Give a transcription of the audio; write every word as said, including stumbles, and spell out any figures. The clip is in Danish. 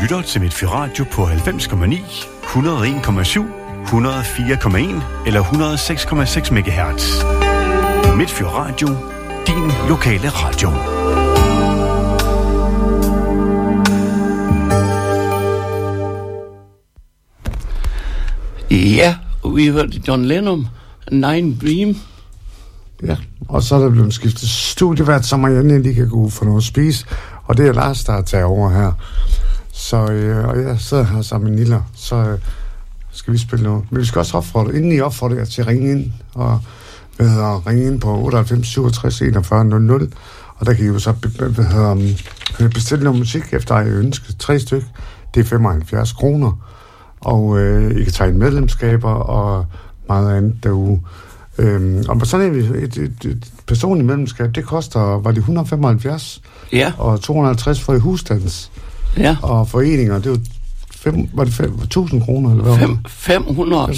lytter til Midtfyn Radio på halvfems komma ni, et hundrede og en komma syv, et hundrede og fire komma en eller et hundrede og seks komma seks megahertz. Midtfyn Radio, din lokale radio. Ja, vi hørte John Lennon, Nine Dream. Ja, og så er der blevet skiftet studievært, så Marianne lige kan gå ud for noget at spise. Og det er Lars, der tager over her. Så, øh, og jeg sidder her sammen med Nilla, så øh, skal vi spille noget. Men vi skal også opfordre, inden I opfordrer jer til at ringe ind, og hvad hedder, ringe ind på otteoghalvfems syvogtres enogfyrre nul nul. Og der kan I jo så hvad hedder, bestille noget musik efter I ønsker. Tre stykker, det er femoghalvfjerds kroner. Og øh, I kan tage medlemskaber og meget andet derude. Øhm, og sådan et, et, et, et personligt medlemskab, det koster, var det et hundrede og femoghalvfjerds? Ja. Og to hundrede og halvtreds for i husstands. Ja. Og foreninger, det var, fem, var det fem, tusind kroner, eller hvad? Fem, fem hundrede